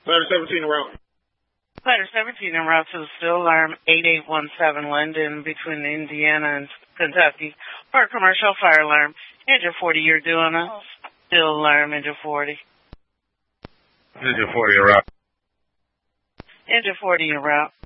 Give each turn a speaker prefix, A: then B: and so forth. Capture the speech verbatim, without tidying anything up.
A: Ladder seventeen en route.
B: Ladder seventeen en route to the Steel Alarm eight eight one seven Linden between Indiana and Kentucky for a commercial fire alarm. Engine forty, you're doing a Steel Alarm, engine forty.
C: Engine forty en route.
B: Engine forty en route.